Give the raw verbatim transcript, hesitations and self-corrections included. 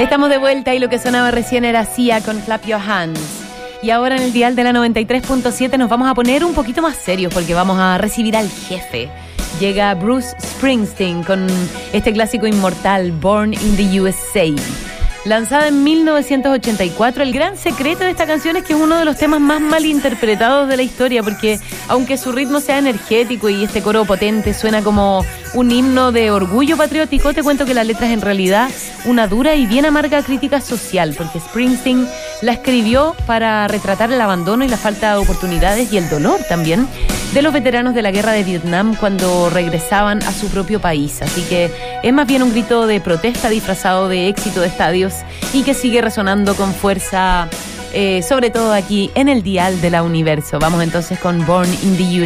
Estamos de vuelta y lo que sonaba recién era Sia con Clap Your Hands. Y ahora en el dial de la noventa y tres punto siete nos vamos a poner un poquito más serios porque vamos a recibir al jefe. Llega Bruce Springsteen con este clásico inmortal Born in the U S A. Lanzada en mil novecientos ochenta y cuatro, el gran secreto de esta canción es que es uno de los temas más mal interpretados de la historia, porque aunque su ritmo sea energético y este coro potente suena como un himno de orgullo patriótico, te cuento que la letra es en realidad una dura y bien amarga crítica social, porque Springsteen la escribió para retratar el abandono y la falta de oportunidades y el dolor también de los veteranos de la guerra de Vietnam cuando regresaban a su propio país. Así que es más bien un grito de protesta disfrazado de éxito de estadios y que sigue resonando con fuerza, eh, sobre todo aquí en el dial de la Universo. Vamos entonces con Born in the U S A.